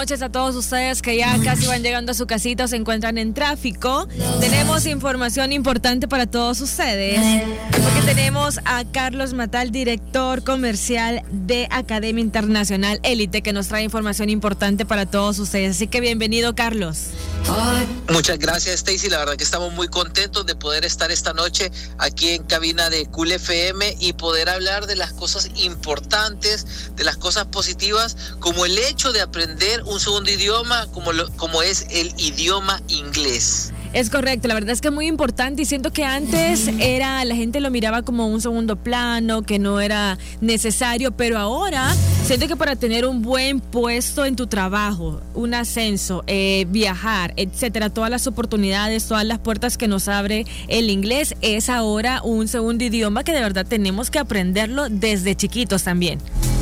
Noches a todos ustedes que ya casi van llegando a su casita o se encuentran en tráfico. Tenemos información importante para todos ustedes, porque tenemos a Carlos Matal, director comercial de Academia Internacional Élite, que nos trae información importante para todos ustedes. Así que bienvenido, Carlos. Muchas gracias, Stacy. La verdad que estamos muy contentos de poder estar esta noche aquí en cabina de Cool FM y poder hablar de las cosas importantes, de las cosas positivas, como el hecho de aprender un segundo idioma, como es el idioma inglés. Es correcto, la verdad es que es muy importante y siento que antes la gente lo miraba como un segundo plano, que no era necesario, pero ahora siento que para tener un buen puesto en tu trabajo, un ascenso, viajar, etcétera, todas las oportunidades, todas las puertas que nos abre el inglés, es ahora un segundo idioma que de verdad tenemos que aprenderlo desde chiquitos también.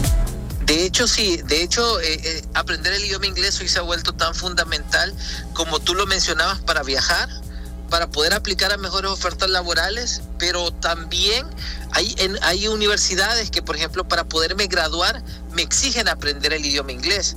De hecho, sí, aprender el idioma inglés hoy se ha vuelto tan fundamental como tú lo mencionabas para viajar, para poder aplicar a mejores ofertas laborales, pero también hay universidades que, por ejemplo, para poderme graduar, me exigen aprender el idioma inglés.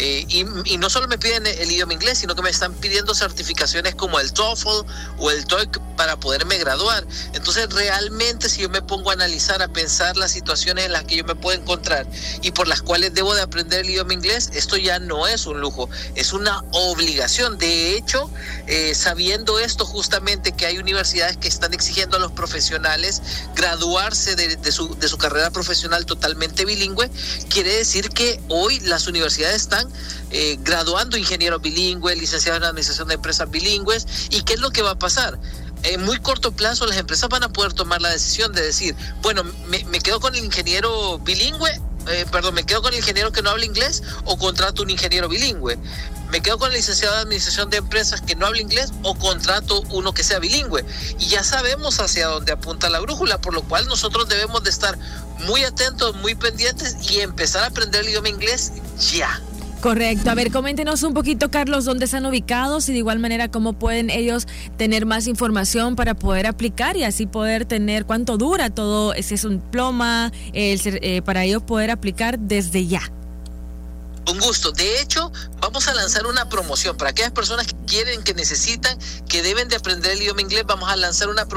Y no solo me piden el idioma inglés, sino que me están pidiendo certificaciones como el TOEFL o el TOEIC para poderme graduar. Entonces, realmente, si yo me pongo a analizar, a pensar las situaciones en las que yo me puedo encontrar y por las cuales debo de aprender el idioma inglés, esto ya no es un lujo, es una obligación. De hecho, sabiendo esto justamente, que hay universidades que están exigiendo a los profesionales graduarse de su carrera profesional totalmente bilingüe, quiere decir que hoy las universidades están graduando ingenieros bilingües, licenciados en administración de empresas bilingües. ¿Y qué es lo que va a pasar? En muy corto plazo las empresas van a poder tomar la decisión de decir, bueno, me quedo con el ingeniero bilingüe, me quedo con el ingeniero que no habla inglés o contrato un ingeniero bilingüe. Me quedo con el licenciado de administración de empresas que no habla inglés o contrato uno que sea bilingüe. Y ya sabemos hacia dónde apunta la brújula, por lo cual nosotros debemos de estar muy atentos, muy pendientes y empezar a aprender el idioma inglés ya. Correcto. A ver, coméntenos un poquito, Carlos, dónde están ubicados y de igual manera cómo pueden ellos tener más información para poder aplicar y así poder tener cuánto dura todo, si es un diploma, para ellos poder aplicar desde ya. Un gusto. De hecho, vamos a lanzar una promoción para aquellas personas que quieren, que necesitan, que deben de aprender el idioma inglés. Vamos a lanzar una promoción